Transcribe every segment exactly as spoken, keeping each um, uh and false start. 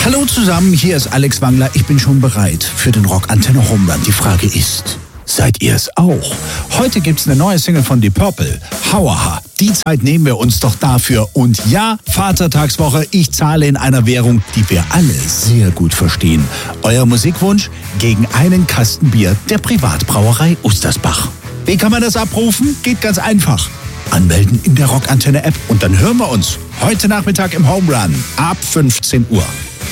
Hallo zusammen, hier ist Alex Wangler. Ich bin schon bereit für den Rockantenne Home Run. Die Frage ist, seid ihr es auch? Heute gibt's eine neue Single von Deep Purple, Hauaha. Die Zeit nehmen wir uns doch dafür. Und ja, Vatertagswoche, ich zahle in einer Währung, die wir alle sehr gut verstehen. Euer Musikwunsch gegen einen Kasten Bier der Privatbrauerei Ustersbach. Wie kann man das abrufen? Geht ganz einfach. Anmelden in der Rockantenne-App und dann hören wir uns heute Nachmittag im Home Run ab fünfzehn Uhr.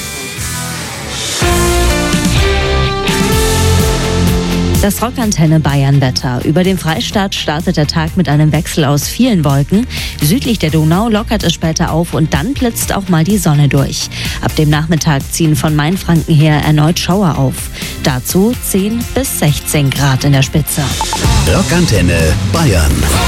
Das Rockantenne Bayern-Wetter. Über dem Freistaat startet der Tag mit einem Wechsel aus vielen Wolken. Südlich der Donau lockert es später auf und dann blitzt auch mal die Sonne durch. Ab dem Nachmittag ziehen von Mainfranken her erneut Schauer auf. Dazu zehn bis sechzehn Grad in der Spitze. Rockantenne Bayern.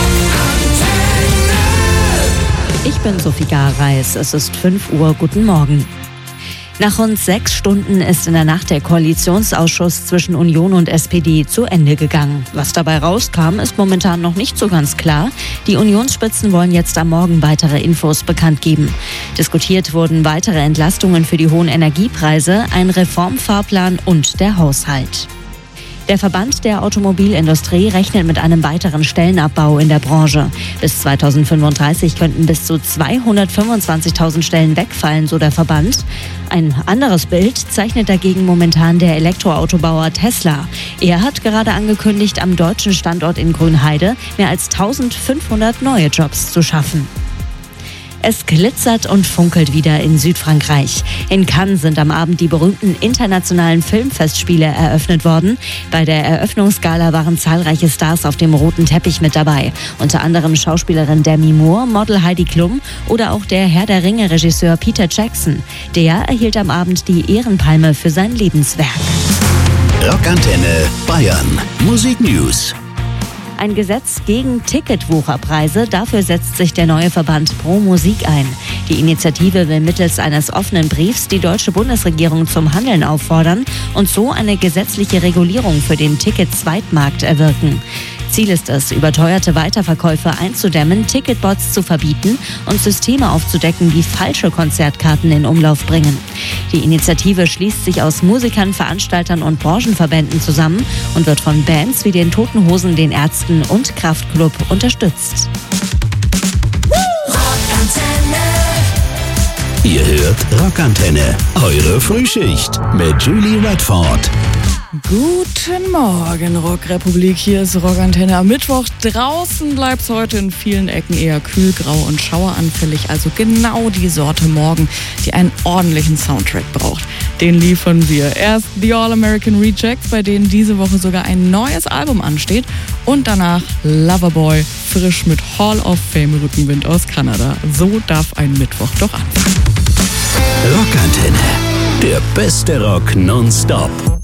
Ich bin Sophie Garreis. Es ist fünf Uhr. Guten Morgen. Nach rund sechs Stunden ist in der Nacht der Koalitionsausschuss zwischen Union und S P D zu Ende gegangen. Was dabei rauskam, ist momentan noch nicht so ganz klar. Die Unionsspitzen wollen jetzt am Morgen weitere Infos bekannt geben. Diskutiert wurden weitere Entlastungen für die hohen Energiepreise, ein Reformfahrplan und der Haushalt. Der Verband der Automobilindustrie rechnet mit einem weiteren Stellenabbau in der Branche. Bis zweitausendfünfunddreißig könnten bis zu zweihundertfünfundzwanzigtausend Stellen wegfallen, so der Verband. Ein anderes Bild zeichnet dagegen momentan der Elektroautobauer Tesla. Er hat gerade angekündigt, am deutschen Standort in Grünheide mehr als eintausendfünfhundert neue Jobs zu schaffen. Es glitzert und funkelt wieder in Südfrankreich. In Cannes sind am Abend die berühmten internationalen Filmfestspiele eröffnet worden. Bei der Eröffnungsgala waren zahlreiche Stars auf dem roten Teppich mit dabei. Unter anderem Schauspielerin Demi Moore, Model Heidi Klum oder auch der Herr der Ringe-Regisseur Peter Jackson. Der erhielt am Abend die Ehrenpalme für sein Lebenswerk. Rockantenne Bayern. Musik News. Ein Gesetz gegen Ticketwucherpreise, dafür setzt sich der neue Verband Pro Musik ein. Die Initiative will mittels eines offenen Briefs die deutsche Bundesregierung zum Handeln auffordern und so eine gesetzliche Regulierung für den Ticket-Zweitmarkt erwirken. Ziel ist es, überteuerte Weiterverkäufe einzudämmen, Ticketbots zu verbieten und Systeme aufzudecken, die falsche Konzertkarten in Umlauf bringen. Die Initiative schließt sich aus Musikern, Veranstaltern und Branchenverbänden zusammen und wird von Bands wie den Toten Hosen, den Ärzten und Kraftklub unterstützt. Ihr hört Rockantenne, eure Frühschicht mit Julie Redford. Guten Morgen, Rockrepublik. Hier ist Rockantenne am Mittwoch. Draußen bleibt es heute in vielen Ecken eher kühl, grau und schaueranfällig. Also genau die Sorte Morgen, die einen ordentlichen Soundtrack braucht. Den liefern wir. Erst die All-American Rejects, bei denen diese Woche sogar ein neues Album ansteht. Und danach Loverboy, frisch mit Hall of Fame Rückenwind aus Kanada. So darf ein Mittwoch doch anfangen. Rockantenne, der beste Rock nonstop.